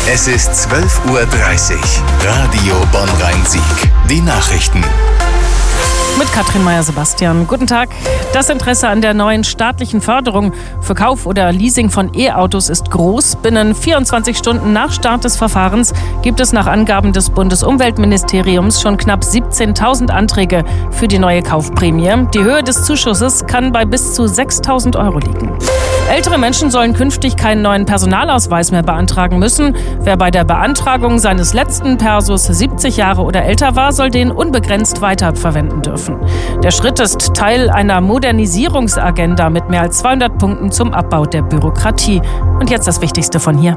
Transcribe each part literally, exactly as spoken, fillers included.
Es ist zwölf Uhr dreißig. Radio Bonn-Rhein-Sieg. Die Nachrichten. Mit Katrin Meyer-Sebastian. Guten Tag. Das Interesse an der neuen staatlichen Förderung für Kauf oder Leasing von E-Autos ist groß. Binnen vierundzwanzig Stunden nach Start des Verfahrens gibt es nach Angaben des Bundesumweltministeriums schon knapp siebzehntausend Anträge für die neue Kaufprämie. Die Höhe des Zuschusses kann bei bis zu sechstausend Euro liegen. Ältere Menschen sollen künftig keinen neuen Personalausweis mehr beantragen müssen. Wer bei der Beantragung seines letzten Persos siebzig Jahre oder älter war, soll den unbegrenzt weiterverwenden dürfen. Der Schritt ist Teil einer Modernisierungsagenda mit mehr als zweihundert Punkten zum Abbau der Bürokratie. Und jetzt das Wichtigste von hier.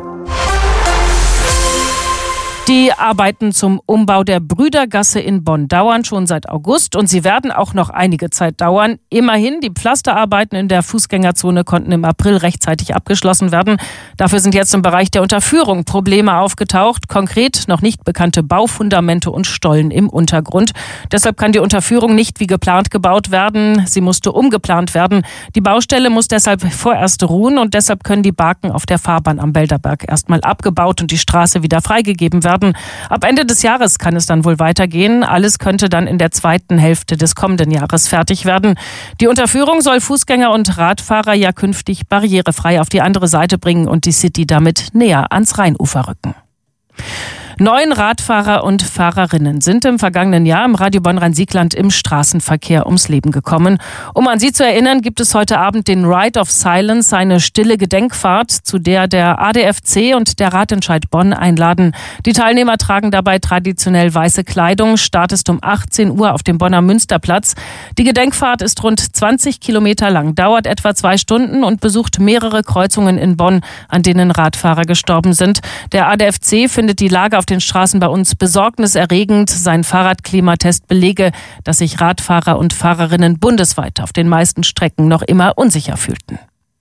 Die Arbeiten zum Umbau der Brüdergasse in Bonn dauern schon seit August und sie werden auch noch einige Zeit dauern. Immerhin, die Pflasterarbeiten in der Fußgängerzone konnten im April rechtzeitig abgeschlossen werden. Dafür sind jetzt im Bereich der Unterführung Probleme aufgetaucht. Konkret noch nicht bekannte Baufundamente und Stollen im Untergrund. Deshalb kann die Unterführung nicht wie geplant gebaut werden. Sie musste umgeplant werden. Die Baustelle muss deshalb vorerst ruhen und deshalb können die Baken auf der Fahrbahn am Belderberg erstmal abgebaut und die Straße wieder freigegeben werden. Ab Ende des Jahres kann es dann wohl weitergehen. Alles könnte dann in der zweiten Hälfte des kommenden Jahres fertig werden. Die Unterführung soll Fußgänger und Radfahrer ja künftig barrierefrei auf die andere Seite bringen und die City damit näher ans Rheinufer rücken. Neun Radfahrer und Fahrerinnen sind im vergangenen Jahr im Radio Bonn-Rhein-Sieg-Land im Straßenverkehr ums Leben gekommen. Um an sie zu erinnern, gibt es heute Abend den Ride of Silence, eine stille Gedenkfahrt, zu der der A D F C und der Radentscheid Bonn einladen. Die Teilnehmer tragen dabei traditionell weiße Kleidung. Start ist um achtzehn Uhr auf dem Bonner Münsterplatz. Die Gedenkfahrt ist rund zwanzig Kilometer lang, dauert etwa zwei Stunden und besucht mehrere Kreuzungen in Bonn, an denen Radfahrer gestorben sind. Der A D F C findet die Lage auf den Straßen bei uns besorgniserregend. Sein Fahrradklimatest belege, dass sich Radfahrer und Fahrerinnen bundesweit auf den meisten Strecken noch immer unsicher fühlten.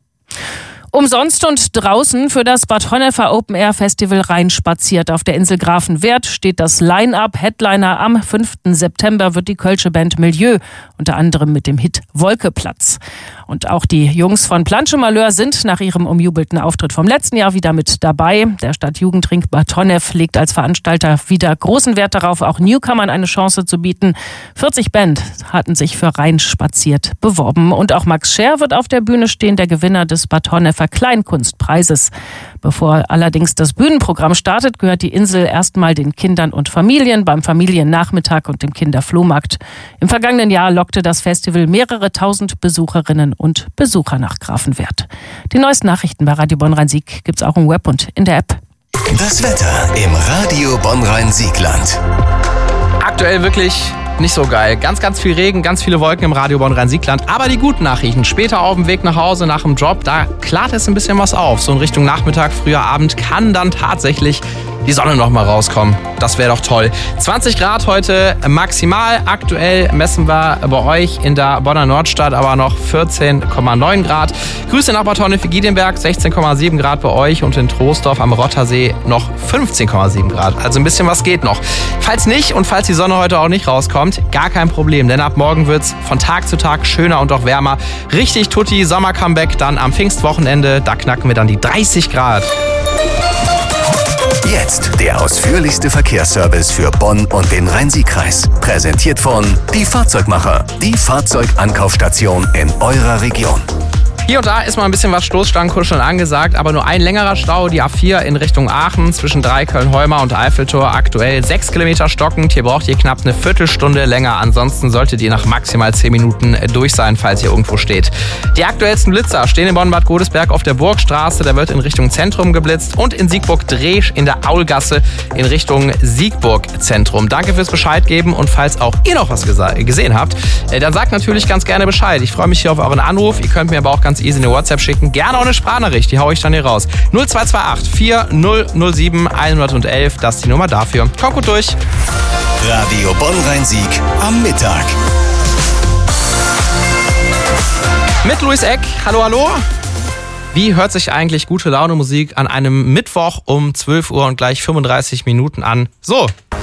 Umsonst und draußen für das Bad Honnef Open Air Festival reinspaziert. Auf der Insel Grafenwörth steht das Line-Up. Headliner am fünften September wird die kölsche Band Milieu, unter anderem mit dem Hit Wolkeplatz. Und auch die Jungs von Planche Malheur sind nach ihrem umjubelten Auftritt vom letzten Jahr wieder mit dabei. Der Stadtjugendring Bad Honnef legt als Veranstalter wieder großen Wert darauf, auch Newcomern eine Chance zu bieten. vierzig Bands hatten sich für reinspaziert beworben. Und auch Max Scher wird auf der Bühne stehen, der Gewinner des Bad Honnefer Kleinkunstpreises. Bevor allerdings das Bühnenprogramm startet, gehört die Insel erstmal den Kindern und Familien beim Familiennachmittag und dem Kinderflohmarkt. Im vergangenen Jahr lockte das Festival mehrere tausend Besucherinnen und Besucher nach Grafenwörth. Die neuesten Nachrichten bei Radio Bonn-Rhein-Sieg gibt's auch im Web und in der App. Das Wetter im Radio Bonn-Rhein-Sieg-Land. Aktuell wirklich nicht so geil. Ganz, ganz viel Regen, ganz viele Wolken im Radio Bonn-Rhein-Sieg-Land. Aber die guten Nachrichten. Später auf dem Weg nach Hause, nach dem Job, da klart es ein bisschen was auf. So in Richtung Nachmittag, früher Abend kann dann tatsächlich die Sonne noch mal rauskommen. Das wäre doch toll. zwanzig Grad heute maximal. Aktuell messen wir bei euch in der Bonner Nordstadt aber noch vierzehn Komma neun Grad. Grüße nach Bad Honnef-Giedienberg, sechzehn Komma sieben Grad bei euch und in Troisdorf am Rottersee noch fünfzehn Komma sieben Grad. Also ein bisschen was geht noch. Falls nicht und falls die Sonne heute auch nicht rauskommt, gar kein Problem, denn ab morgen wird's von Tag zu Tag schöner und auch wärmer. Richtig tutti, Sommer-Comeback dann am Pfingstwochenende. Da knacken wir dann die dreißig Grad. Jetzt der ausführlichste Verkehrsservice für Bonn und den Rhein-Sieg-Kreis. Präsentiert von Die Fahrzeugmacher, die Fahrzeugankaufstation in eurer Region. Hier und da ist mal ein bisschen was Stoßstangenkuscheln angesagt, aber nur ein längerer Stau, die A vier in Richtung Aachen zwischen Dreiköln-Holmer und Eiffeltor. Aktuell sechs Kilometer stockend. Hier braucht ihr knapp eine Viertelstunde länger. Ansonsten solltet ihr nach maximal zehn Minuten durch sein, falls ihr irgendwo steht. Die aktuellsten Blitzer stehen in Bonn-Bad Godesberg auf der Burgstraße. Da wird in Richtung Zentrum geblitzt und in Siegburg-Dresch in der Aulgasse in Richtung Siegburg-Zentrum. Danke fürs Bescheid geben und falls auch ihr noch was gesa- gesehen habt, dann sagt natürlich ganz gerne Bescheid. Ich freue mich hier auf euren Anruf. Ihr könnt mir aber auch ganz easy eine WhatsApp schicken. Gerne auch eine Sprachnachricht, die haue ich dann hier raus. null zwei zwei acht vier null null sieben eins null eins, das ist die Nummer dafür. Kommt gut durch. Radio Bonn-Rhein-Sieg am Mittag. Mit Luis Eck. Hallo, hallo. Wie hört sich eigentlich gute Laune Musik an einem Mittwoch um zwölf Uhr und gleich fünfunddreißig Minuten an? So.